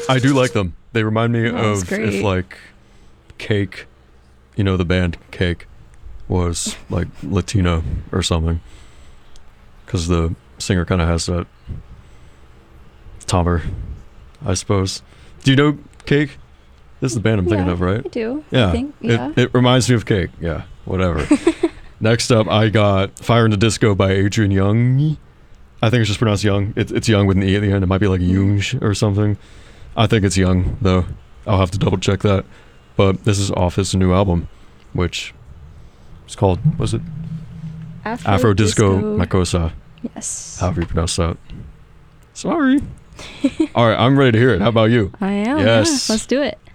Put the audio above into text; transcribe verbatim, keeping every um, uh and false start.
I do like them. They remind me Oh, that's of great. if like Cake, you know, the band Cake, was like Latino or something. Because the singer kind of has that timbre, I suppose. Do you know Cake? This is the band I'm thinking Yeah, of, right? I do. Yeah. I think, yeah. It, it reminds me of Cake. Yeah, whatever. Next up, I got Fire in the Disco by Adrian Young. I think it's just pronounced Young. It, it's Young with an E at the end. It might be like Jung or something. I think it's Young, though. I'll have to double check that. But this is off his new album, which is called, was it? Afro, Afro Disco Disco. Makosa. Yes. However you pronounce that. Sorry. All right, I'm ready to hear it. How about you? I am. Yes. Yeah, let's do it.